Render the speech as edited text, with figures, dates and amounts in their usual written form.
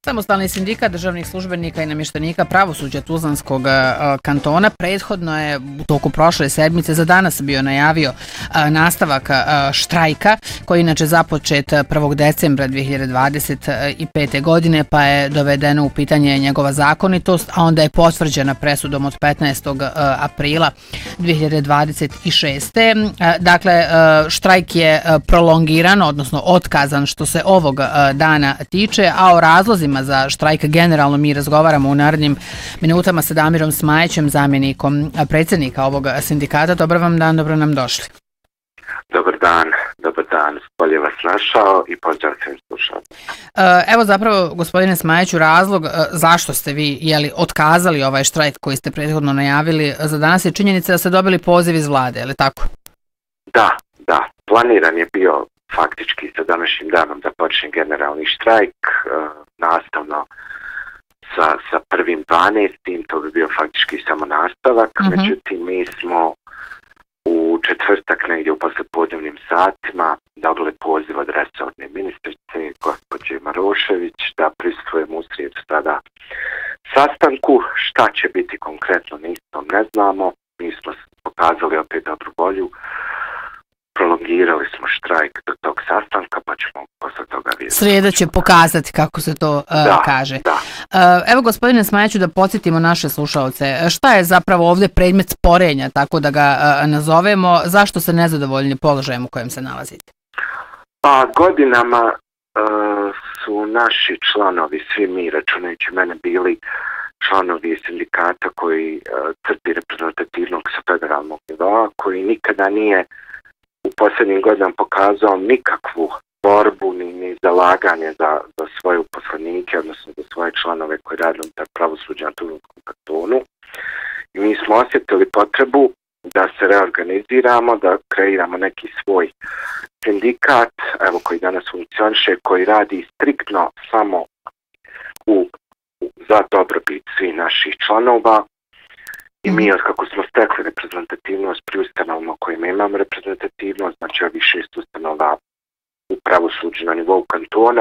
Samostalni sindikat državnih službenika i namještenika pravosuđa Tuzlanskog kantona prethodno je u toku prošle sedmice za danas bio najavio nastavak štrajka koji inače započet 1. decembra 2025. godine pa je dovedeno u pitanje njegova zakonitost, a onda je potvrđena presudom od 15. aprila 2026. Dakle, štrajk je prolongiran, odnosno otkazan što se ovog dana tiče, a o razlozima za štrajk generalno mi razgovaramo u narednim minutama sa Damirom Smajićem, zamjenikom predsjednika ovog sindikata. Dobar vam dan, dobro nam došli. Dobar dan, bolje vas našao i pozdrav svim slušalcima. Evo zapravo, gospodine Smajiću, razlog zašto ste vi otkazali ovaj štrajk koji ste prethodno najavili za danas je činjenica da ste dobili poziv iz vlade, je li tako? Da, planiran je bio faktički sa današnjim danom da počne generalni štrajk, nastavno sa 1.12. to bi bio faktički samo nastavak, međutim mi smo u četvrtak negdje u poslijepodnevnim satima dobili poziv od resorne ministrice gospođe Marošević da prisustvujemo u srijedu sada sastanku. Šta će biti konkretno ne znamo, mi smo pokazali opet dobru volju. Prolongirali smo štrajk do tog sastanka, pa ćemo posle toga vidjeti. Srijeda će pokazati kako se to kaže. Da. Evo, gospodine Smajiću, da podsjetimo naše slušalce. Šta je zapravo ovdje predmet sporenja, tako da ga nazovemo? Zašto ste nezadovoljni položajem u kojem se nalazite? Pa godinama su naši članovi, svi mi, računajući mene, bili članovi sindikata koji crpi reprezentativnog sa federalnog nivoa, koji nikada nije u posljednjim godinama pokazao nikakvu borbu ni zalaganje za svoje uposlenike, odnosno za svoje članove koji rade unutar pravosuđa na Tuzlanskom kantonu. I mi smo osjetili potrebu da se reorganiziramo, da kreiramo neki svoj sindikat, evo koji danas funkcioniše, koji radi striktno samo za dobrobit svih naših članova. I mi, kako smo stekli reprezentativnost pri ustanovama kojima imamo reprezentativnost, znači ovih 6 ustanova u pravosuđu na nivou kantona,